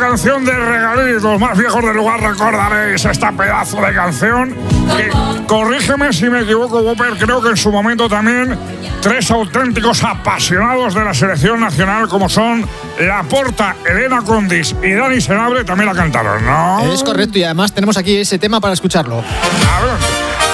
canción de Regalitos. Los más viejos del lugar recordaréis esta pedazo de canción. Que, corrígeme si me equivoco, Whopper, creo que en su momento también tres auténticos apasionados de la selección nacional como son Laporta, Elena Condis y Dani Senabre también la cantaron, ¿no? Es correcto, y además tenemos aquí ese tema para escucharlo. A ver.